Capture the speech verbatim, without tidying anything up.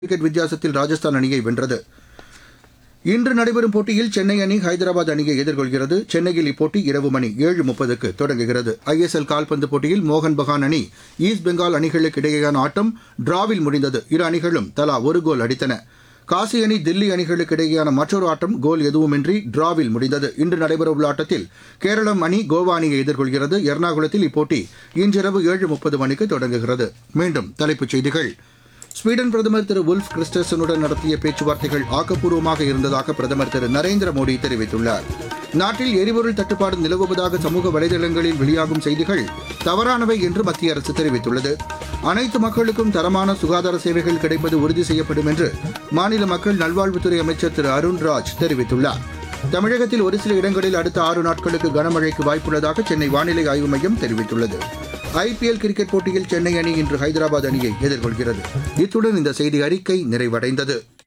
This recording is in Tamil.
விக்கெட் வித்தியாசத்தில் ராஜஸ்தான் அணியை வென்றது. இன்று நடைபெறும் போட்டியில் சென்னை அணி ஹைதராபாத் அணியை எதிர்கொள்கிறது. சென்னையில் இப்போட்டி இரவு மணி ஏழு முப்பதுக்கு தொடங்குகிறது. ஐஎஸ்எல் கால்பந்து போட்டியில் மோகன் பகான் அணி ஈஸ்ட் பெங்கால் அணிகளுக்கு இடையேயான ஆட்டம் டிராவில் முடிந்தது. இரு அணிகளும் தலா ஒரு கோல் அடித்தன. காசி அணி தில்லி அணிகளுக்கு இடையேயான மற்றொரு ஆட்டம் கோல் எதுவுமின்றி டிராவில் முடிந்தது. இன்று நடைபெறவுள்ள ஆட்டத்தில் கேரளம் அணி கோவா அணியை எதிர்கொள்கிறது. எர்ணாகுளத்தில் இப்போட்டி இன்றிரவு ஏழு முப்பது மணிக்கு தொடங்குகிறது. மீண்டும் தலைப்புச் செய்திகள். ஸ்வீடன் பிரதமர் திரு உல்ஃப் கிறிஸ்டர்சனுடன் நடத்திய பேச்சுவார்த்தைகள் ஆக்கப்பூர்வமாக இருந்ததாக பிரதமர் திரு நரேந்திர மோடி தெரிவித்துள்ளார். நாட்டில் எரிபொருள் தட்டுப்பாடு நிலவுவதாக சமூக வலைதளங்களில் வெளியாகும் செய்திகள் தவறானவை என்று மத்திய அரசு தெரிவித்துள்ளது. அனைத்து மக்களுக்கும் தரமான சுகாதார சேவைகள் கிடைப்பது உறுதி செய்யப்படும் என்று மாநில மக்கள் நல்வாழ்வுத்துறை அமைச்சர் திரு அருண்ராஜ் தெரிவித்துள்ளார். தமிழகத்தில் ஒரு சில இடங்களில் அடுத்த ஆறு நாட்களுக்கு கனமழைக்கு வாய்ப்புள்ளதாக சென்னை வானிலை ஆய்வு மையம் தெரிவித்துள்ளது. ஐபிஎல் கிரிக்கெட் போட்டியில் சென்னை அணி இன்று ஹைதராபாத் அணியை எதிர்கொள்கிறது. இத்துடன் இந்த செய்தி அறிக்கை நிறைவடைந்தது.